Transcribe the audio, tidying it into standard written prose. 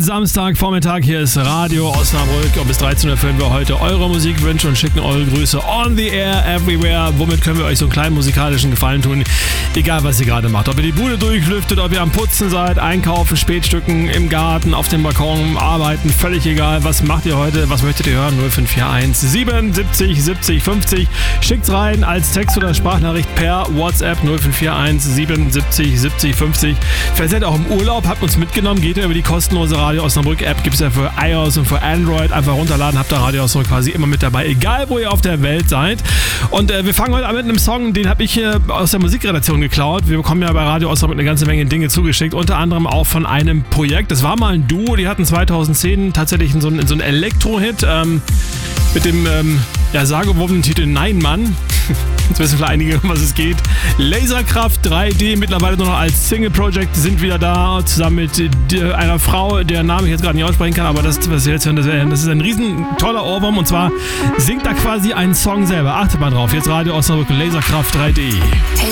Samstagvormittag, hier ist Radio Osnabrück und bis 13 Uhr führen wir heute eure Musikwünsche und schicken eure Grüße on the air, everywhere. Womit können wir euch so einen kleinen musikalischen Gefallen tun, egal was ihr gerade macht. Ob ihr die Bude durchlüftet, ob ihr am Putzen seid, einkaufen, Spätstücken, im Garten, auf dem Balkon, arbeiten, völlig egal. Was macht ihr heute, was möchtet ihr hören? 0541 77 70 50. Schickt's rein als Text oder Sprachnachricht per WhatsApp 0541 77 70 50. Vielleicht seid ihr auch im Urlaub, habt uns mitgenommen, geht ihr über die kostenlose Radio Osnabrück App, gibt es ja für iOS und für Android. Einfach runterladen, habt ihr Radio Osnabrück quasi immer mit dabei, egal wo ihr auf der Welt seid. Und wir fangen heute an mit einem Song, den habe ich hier aus der Musikredaktion geklaut. Wir bekommen ja bei Radio Osnabrück eine ganze Menge Dinge zugeschickt, unter anderem auch von einem Projekt. Das war mal ein Duo, die hatten 2010 tatsächlich so einen Elektro-Hit mit dem sagenumwobenen Titel Nein Mann. Jetzt wissen vielleicht einige, um was es geht. Laserkraft 3D, mittlerweile nur noch als Single-Project, sind wieder da, zusammen mit einer Frau, deren Namen ich jetzt gerade nicht aussprechen kann, aber das, was wir jetzt hören, das ist ein riesen toller Ohrwurm, und zwar singt da quasi einen Song selber. Achtet mal drauf, jetzt Radio Osnabrück, Laserkraft 3D.